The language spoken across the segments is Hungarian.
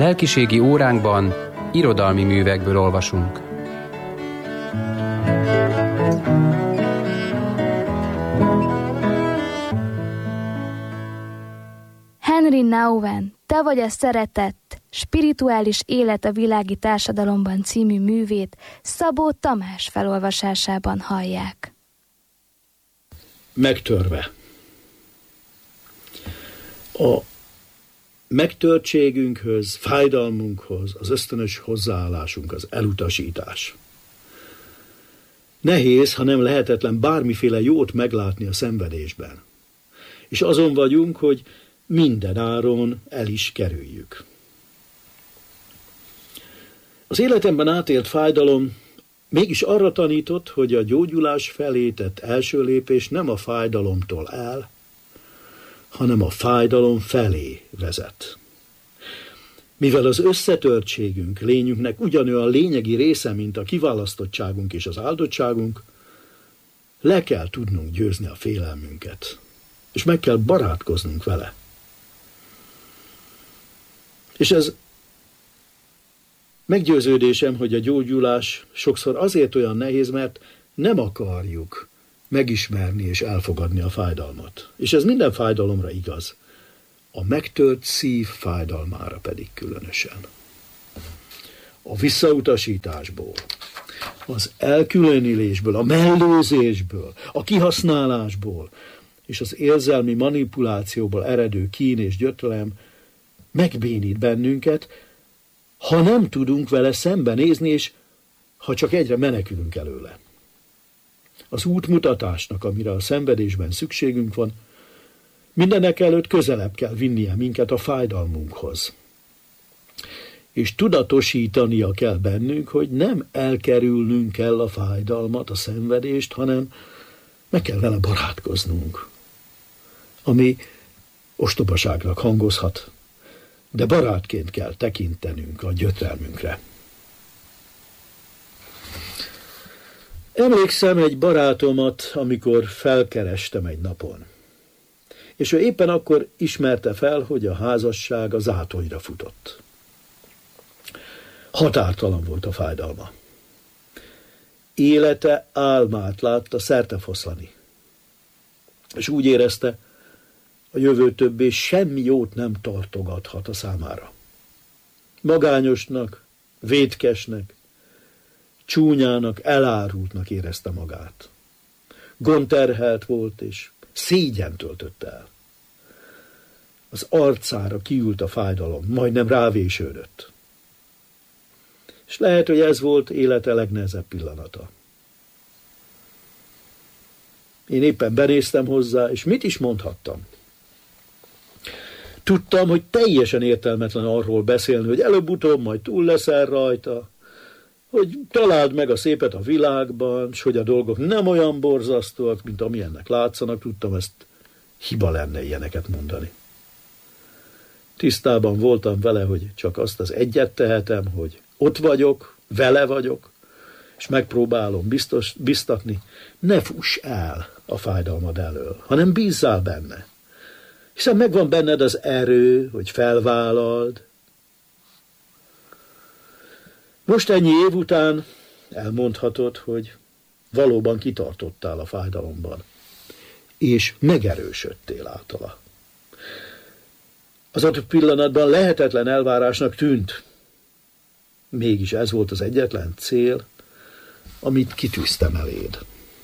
Lelkiségi óránkban irodalmi művekből olvasunk. Henri Nouwen, Te vagy a szeretett, spirituális élet a világi társadalomban című művét Szabó Tamás felolvasásában hallják. Megtörve. A megtörtségünkhöz, fájdalmunkhoz, az ösztönös hozzáállásunk az elutasítás. Nehéz, ha nem lehetetlen bármiféle jót meglátni a szenvedésben. És azon vagyunk, hogy minden áron el is kerüljük. Az életemben átélt fájdalom mégis arra tanított, hogy a gyógyulás felé tett első lépés nem a fájdalomtól el, hanem a fájdalom felé vezet. Mivel az összetörtségünk lényünknek ugyanolyan lényegi része, mint a kiválasztottságunk és az áldottságunk, le kell tudnunk győzni a félelmünket, és meg kell barátkoznunk vele. És ez meggyőződésem, hogy a gyógyulás sokszor azért olyan nehéz, mert nem akarjuk megismerni és elfogadni a fájdalmat. És ez minden fájdalomra igaz. A megtört szív fájdalmára pedig különösen. A visszautasításból, az elkülönülésből, a mellőzésből, a kihasználásból és az érzelmi manipulációból eredő kín és gyötrelem megbénít bennünket, ha nem tudunk vele szembenézni, és ha csak egyre menekülünk előle. Az útmutatásnak, amire a szenvedésben szükségünk van, mindenek előtt közelebb kell vinnie minket a fájdalmunkhoz. És tudatosítania kell bennünk, hogy nem elkerülnünk kell a fájdalmat, a szenvedést, hanem meg kell vele barátkoznunk. Ami ostobaságnak hangozhat, de barátként kell tekintenünk a gyötrelmünkre. Emlékszem egy barátomat, amikor felkerestem egy napon. És ő éppen akkor ismerte fel, hogy a házasság a zátonyra futott. Határtalan volt a fájdalma. Élete álmát látta szertefoszlani. És úgy érezte, a jövő többé semmi jót nem tartogathat a számára. Magányosnak, vétkesnek, csúnyának, elárultnak érezte magát. Gondterhelt volt, és szégyen töltötte el. Az arcára kiült a fájdalom, majdnem rávésődött. És lehet, hogy ez volt élete legnehezebb pillanata. Én éppen benéztem hozzá, és mit is mondhattam? Tudtam, hogy teljesen értelmetlen arról beszélni, hogy előbb-utóbb majd túl leszel rajta, hogy találd meg a szépet a világban, s hogy a dolgok nem olyan borzasztóak, mint amilyennek látszanak. Tudtam, ezt hiba lenne ilyeneket mondani. Tisztában voltam vele, hogy csak azt az egyet tehetem, hogy ott vagyok, vele vagyok, és megpróbálom biztatni, ne fuss el a fájdalmad elől, hanem bízzál benne. Hiszen megvan benned az erő, hogy felvállald. Most ennyi év után elmondhatod, hogy valóban kitartottál a fájdalomban, és megerősödtél általa. Az adott pillanatban lehetetlen elvárásnak tűnt, mégis ez volt az egyetlen cél, amit kitűztem eléd.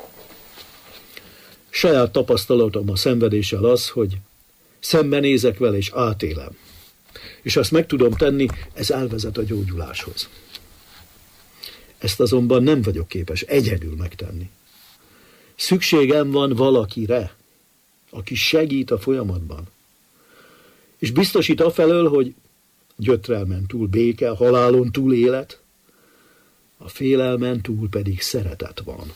Saját tapasztalatom a szenvedéssel az, hogy szembenézek vele és átélem. És azt meg tudom tenni, ez elvezet a gyógyuláshoz. Ezt azonban nem vagyok képes egyedül megtenni. Szükségem van valakire, aki segít a folyamatban. És biztosít afelől, hogy gyötrelmen túl béke, halálon túl élet, a félelmen túl pedig szeretet van.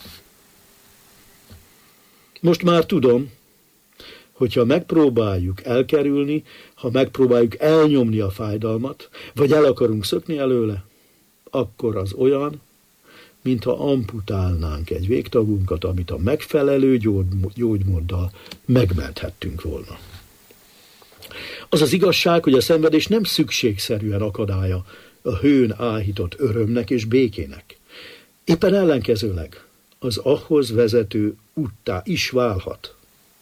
Most már tudom, hogyha megpróbáljuk elkerülni, ha megpróbáljuk elnyomni a fájdalmat, vagy el akarunk szökni előle, akkor az olyan, mintha amputálnánk egy végtagunkat, amit a megfelelő gyógymóddal megmenthettünk volna. Az az igazság, hogy a szenvedés nem szükségszerűen akadálya a hőn áhított örömnek és békének. Éppen ellenkezőleg az ahhoz vezető úttá is válhat.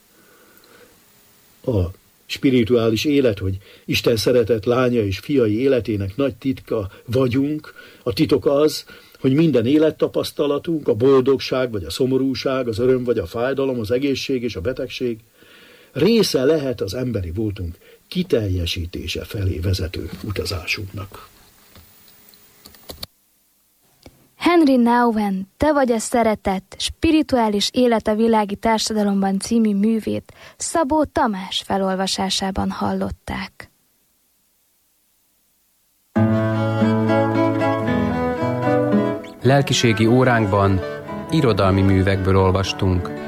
A spirituális élet, hogy Isten szeretett lánya és fiai életének nagy titka vagyunk, a titok az, hogy minden élettapasztalatunk, a boldogság vagy a szomorúság, az öröm vagy a fájdalom, az egészség és a betegség része lehet az emberi voltunk kiteljesítése felé vezető utazásunknak. Henry Nouwen, Te vagy a szeretet, spirituális élet a világi társadalomban című művét Szabó Tamás felolvasásában hallották. Lelkiségi óránkban irodalmi művekből olvastunk.